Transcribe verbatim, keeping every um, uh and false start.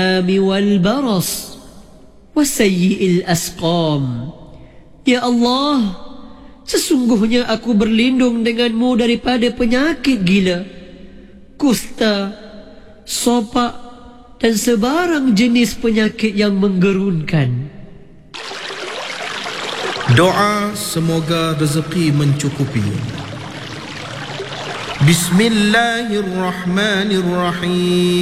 والبرص وسيء الأسقام. Ya Allah, sesungguhnya aku berlindung denganmu daripada penyakit gila, kusta, sopak dan sebarang jenis penyakit yang menggerunkan. Doa semoga rezeki mencukupi. Bismillahirrahmanirrahim.